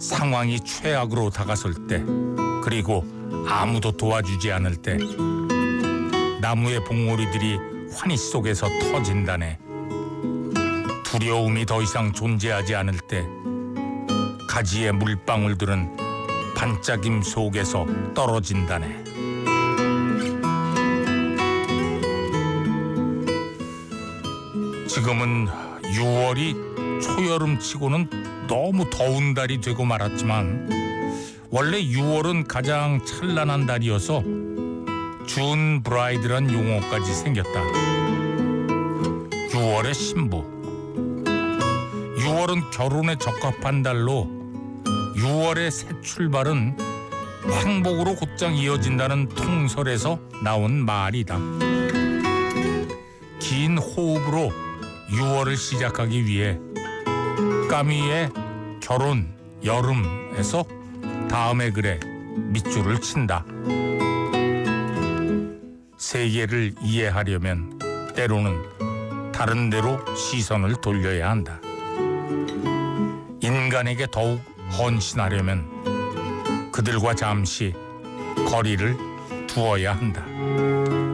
상황이 최악으로 다가설 때, 그리고 아무도 도와주지 않을 때, 나무의 봉오리들이 환희 속에서 터진다네. 두려움이 더 이상 존재하지 않을 때, 가지의 물방울들은 반짝임 속에서 떨어진다네. 지금은 6월이 초여름치고는 너무 더운 달이 되고 말았지만, 원래 6월은 가장 찬란한 달이어서 준 브라이드란 용어까지 생겼다. 6월의 신부. 6월은 결혼에 적합한 달로 6월의 새 출발은 행복으로 곧장 이어진다는 통설에서 나온 말이다. 긴 호흡으로 6월을 시작하기 위해 까미의 결혼 여름에서 다음의 글에 밑줄을 친다. 세계를 이해하려면 때로는 다른 데로 시선을 돌려야 한다. 인간에게 더욱 헌신하려면 그들과 잠시 거리를 두어야 한다.